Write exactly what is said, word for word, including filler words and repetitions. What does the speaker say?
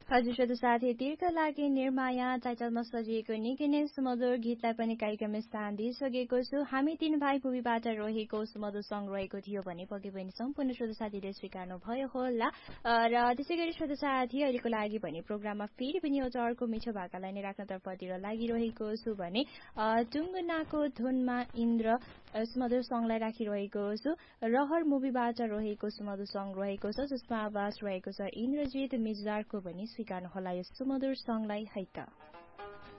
हजुर श्रोता साथी तीरका लागि निर्माया टाइटलमा सजिएको निकै नै सुमधुर गीतलाई पनि कार्यक्रममा स्थान दिइसकेको छु। हामी तीन भाइ भूमिबाट रहेको सुमधुर सङ्ग रहेको थियो भने पक्कै पनि सम्पूर्ण श्रोता साथीले स्वीकार्नु भयो होला। र त्यसै गरी श्रोता साथी अहिलेको लागि भने प्रोग्राममा फेरि पनि एउटा अर्को मिठो भाकालाई नै राख्नतर्फतिर लागिरहेको छु भने टुङ्गनाको धुनमा इन्द्र सुमधुर सङ्गलाई राखिरहेको छु। रहर मुभीबाट रहेको सुमधुर सङ्ग रहेको छ जसमा आवाज रहेको छ इन्द्रजित मिजदारको पनि स्वीकार्नु होला यो सुमधुर सङ्गलाई है त।